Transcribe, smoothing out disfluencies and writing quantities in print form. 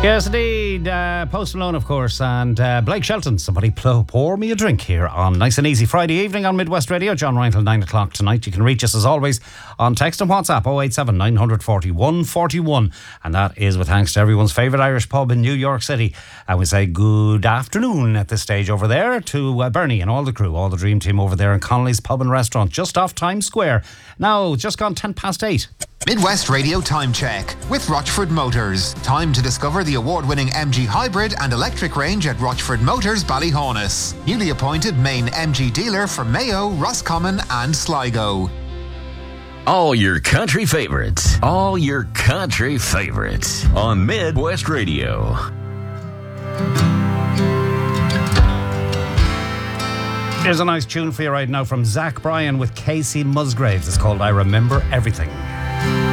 Yes, indeed. Post Malone, of course, and Blake Shelton. Somebody pour me a drink here on Nice and Easy Friday evening on Midwest Radio. John Ryan till 9 o'clock tonight. You can reach us as always on text and WhatsApp 087 940 141. And that is with thanks to everyone's favourite Irish pub in New York City. And we say good afternoon at this stage over there to Bernie and all the crew, all the dream team over there in Connolly's Pub and Restaurant just off Times Square. Now, just gone 8:10. Midwest Radio Time Check with Rochford Motors. Time to discover the award-winning MG Hybrid and electric range at Rochford Motors, Ballyhonus. Newly appointed main MG dealer for Mayo, Roscommon and Sligo. All your country favourites. All your country favourites on Midwest Radio. Here's a nice tune for you right now from Zach Bryan with Casey Musgraves. It's called I Remember Everything.